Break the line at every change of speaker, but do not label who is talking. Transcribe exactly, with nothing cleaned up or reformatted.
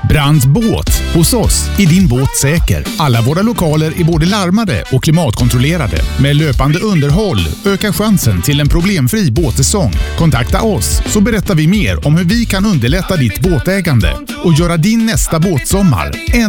Brands båt. Hos oss är din båt säker. Alla våra lokaler är både larmade och klimatkontrollerade. Med löpande underhåll ökar chansen till en problemfri båtsäsong. Kontakta oss så berättar vi mer om hur vi kan underlätta ditt båtägande och göra din nästa båtsommar ännu